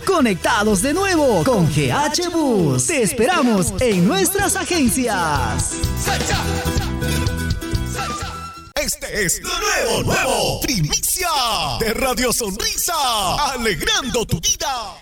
conectados de nuevo con GH Bus. Te esperamos en nuestras agencias. Este es lo nuevo, primicia de Radio Sonrisa, alegrando tu vida.